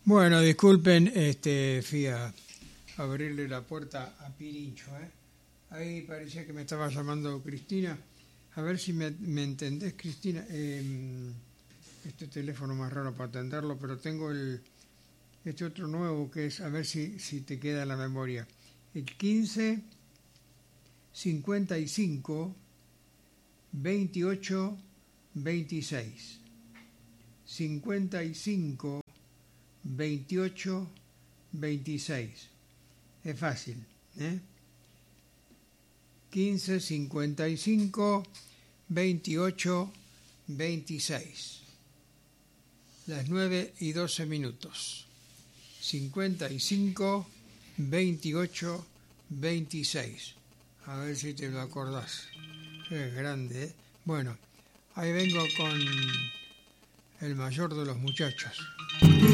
Bueno, disculpen, fui a abrirle la puerta a Pirincho, ¿eh? Ahí parecía que me estaba llamando Cristina. A ver si me entendés, Cristina. Este teléfono más raro para atenderlo, pero tengo este otro nuevo que es, a ver si te queda en la memoria. El 15 55 28 26. 55 28 26. Es fácil, ¿eh? 15 55 28 26. Las 9:12. 55 28 26. A ver si te lo acordás. Es grande, ¿eh? Bueno, ahí vengo con el mayor de los muchachos.